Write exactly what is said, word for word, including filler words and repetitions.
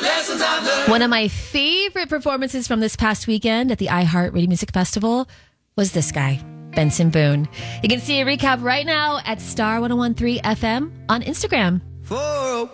One of my favorite performances from this past weekend at the iHeart Radio Music Festival was this guy, Benson Boone. You can see a recap right now at Star ten thirteen F M on Instagram. For a